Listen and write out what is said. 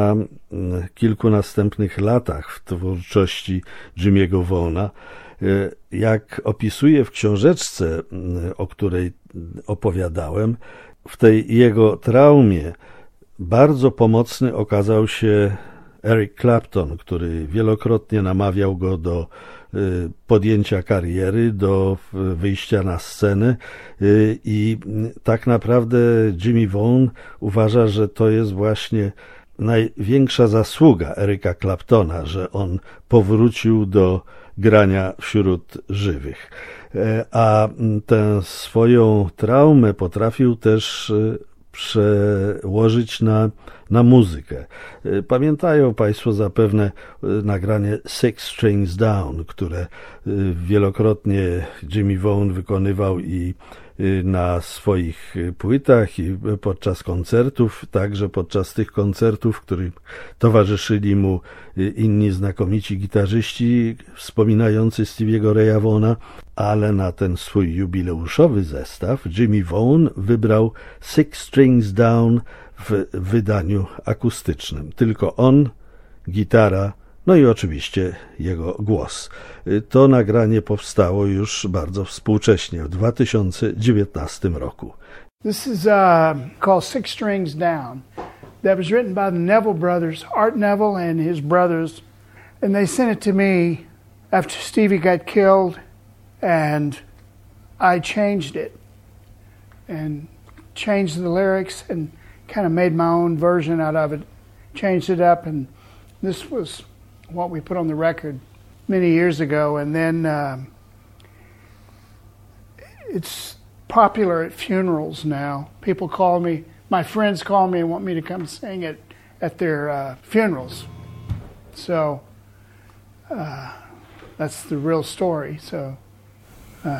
kilku następnych latach w twórczości Jimmy'ego Vaughna. Jak opisuję w książeczce, o której opowiadałem, w tej jego traumie bardzo pomocny okazał się Eric Clapton, który wielokrotnie namawiał go do podjęcia kariery, do wyjścia na scenę i tak naprawdę Jimmy Vaughn uważa, że to jest właśnie największa zasługa Erica Claptona, że on powrócił do grania wśród żywych. A tę swoją traumę potrafił też przełożyć na muzykę. Pamiętają Państwo zapewne nagranie Six Strings Down, które wielokrotnie Jimmy Vaughn wykonywał i na swoich płytach i podczas koncertów, także podczas tych koncertów, w których towarzyszyli mu inni znakomici gitarzyści wspominający Stevie'ego Raya Vaughna, ale na ten swój jubileuszowy zestaw Jimmy Vaughn wybrał Six Strings Down w wydaniu akustycznym. Tylko on, gitara, no i oczywiście jego głos. To nagranie powstało już bardzo współcześnie, w 2019 roku. This is called Six Strings Down. That was written by the Neville brothers, Art Neville and his brothers. And they sent it to me after Stevie got killed, and I changed it and changed the lyrics and kind of made my own version out of it, changed it up, and this was what we put on the record many years ago. And then it's popular at funerals now. People call me, my friends call me and want me to come sing it at their funerals. So that's the real story. So